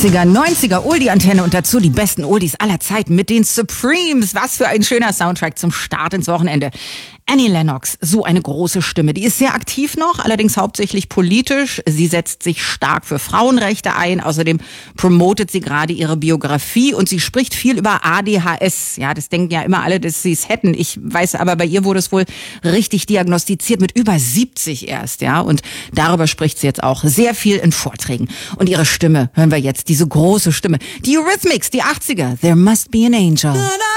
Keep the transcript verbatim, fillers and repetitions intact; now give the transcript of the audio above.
achtziger, neunziger Oldie-Antenne und dazu die besten Oldies aller Zeiten mit den Supremes. Was für ein schöner Soundtrack zum Start ins Wochenende. Annie Lennox, so eine große Stimme. Die ist sehr aktiv noch, allerdings hauptsächlich politisch. Sie setzt sich stark für Frauenrechte ein. Außerdem promotet sie gerade ihre Biografie und sie spricht viel über A D H S. Ja, das denken ja immer alle, dass sie es hätten. Ich weiß aber, bei ihr wurde es wohl richtig diagnostiziert mit über siebzig erst. Ja, und darüber spricht sie jetzt auch sehr viel in Vorträgen. Und ihre Stimme hören wir jetzt, diese große Stimme. Die Eurythmics, die achtziger. There must be an angel.